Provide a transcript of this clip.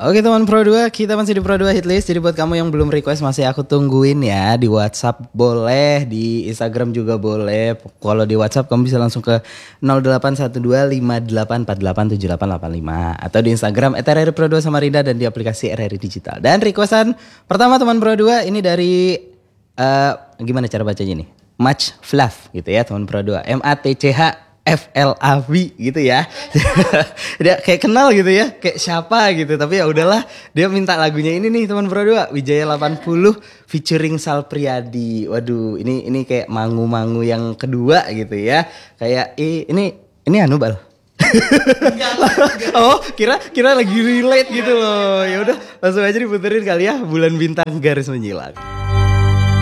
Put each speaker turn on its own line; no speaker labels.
Oke teman Pro 2, kita masih di Pro 2 Hitlist. Jadi buat kamu yang belum request masih aku tungguin ya. Di WhatsApp boleh, di Instagram juga boleh. Kalau di WhatsApp kamu bisa langsung ke 081258487885 atau di Instagram @RRI Pro 2 sama Rida dan di aplikasi RRI Digital. Dan requestan pertama teman Pro 2 ini dari gimana cara bacanya nih? Much Fluff gitu ya teman Pro 2. MATCH FLAV gitu ya. Dia kayak kenal gitu ya, kayak siapa gitu. Tapi ya udahlah, dia minta lagunya ini nih teman Pro 2, Wijaya 80 featuring Sal Priadi. Waduh, ini kayak mangu-mangu yang kedua gitu ya. Kayak ini anu Bal. Oh, kira lagi relate gitu loh. Ya udah, langsung aja diputerin kali ya, Bulan Bintang Garis Menyilang.